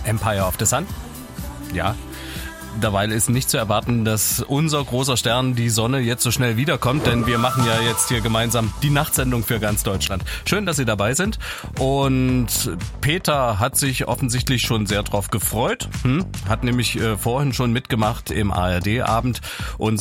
Empire of the Sun. Ja. Derweil ist nicht zu erwarten, dass unser großer Stern, die Sonne, jetzt so schnell wiederkommt, denn wir machen ja jetzt hier gemeinsam die Nachtsendung für ganz Deutschland. Schön, dass Sie dabei sind. Und Peter hat sich offensichtlich schon sehr drauf gefreut, hat nämlich vorhin schon mitgemacht im ARD-Abend und